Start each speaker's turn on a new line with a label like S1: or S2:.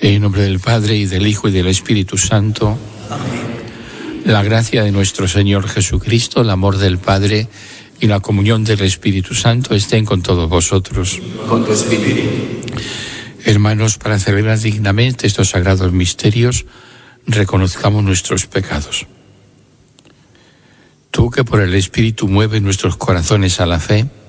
S1: En nombre del Padre, y del Hijo, y del Espíritu Santo.
S2: Amén.
S1: La gracia de nuestro Señor Jesucristo, el amor del Padre y la comunión del Espíritu Santo estén con todos vosotros.
S2: Con tu espíritu.
S1: Hermanos, para celebrar dignamente estos sagrados misterios, reconozcamos nuestros pecados. Tú que por el Espíritu mueves nuestros corazones a la fe,